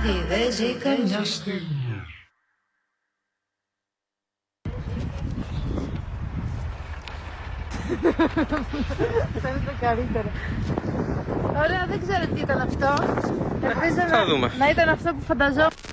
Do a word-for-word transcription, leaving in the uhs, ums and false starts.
βράδυ δεν ζει κανείς. Φαίνεται καλύτερα. Ωραία, δεν ξέρω τι ήταν αυτό. Θα δούμε. Να ήταν αυτό που φανταζόμουν.